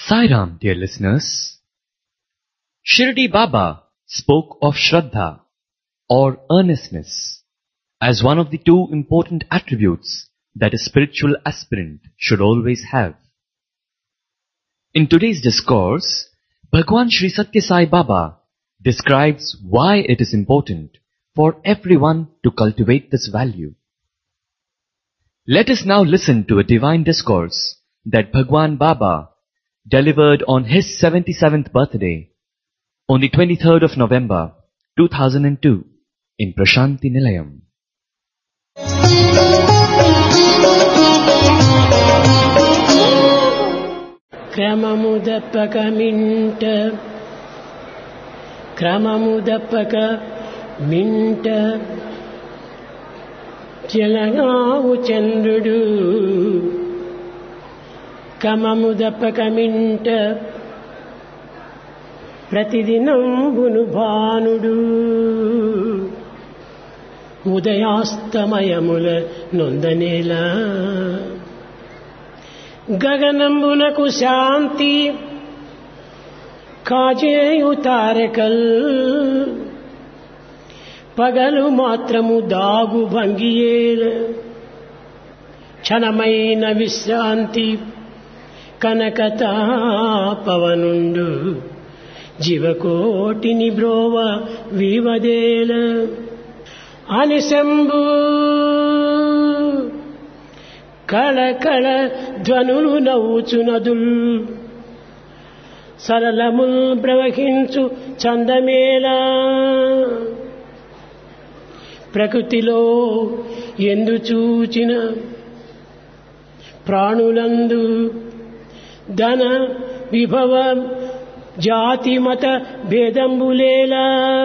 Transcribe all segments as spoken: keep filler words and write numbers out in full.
Sai Ram, dear listeners. Shirdi Baba spoke of Shraddha or earnestness as one of the two important attributes that a spiritual aspirant should always have. In today's discourse, Bhagwan Sri Satya Sai Baba describes why it is important for everyone to cultivate this value. Let us now listen to a divine discourse that Bhagwan Baba delivered on his seventy-seventh birthday on the twenty-third of November two thousand two in Prashanti Nilayam. క్రమముదప్పక మింట క్రమముదప్పక మింట జలగావు చంద్రుడు క్రమముదప్పక మింట ప్రతిదినంబును భానుడు ఉదయాస్తమయముల నొందనేలా గగనంబునకు శాంతి కాజేయు తారకల్ పగలు మాత్రము దాగు భంగియేల క్షణమైన విశ్రాంతి కనకతాపవనుండు జీవకోటిని బ్రోవ వివదేల అనిశంభు కళకళ ధ్వనులు నవ్వుచునదుల్ సరళముల్ ప్రవహించు చందమేలా ప్రకృతిలో ఎందు చూచిన ప్రాణులందు ధన విభవ జాతి మత భేదంబులేలా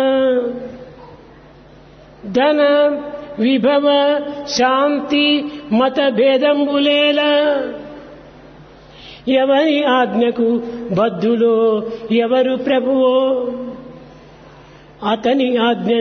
ధన విభవ శాంతి మత భేదంబులేలా ఎవరి ఆజ్ఞకు బద్ధులో ఎవరు ప్రభువో అతని ఆజ్ఞ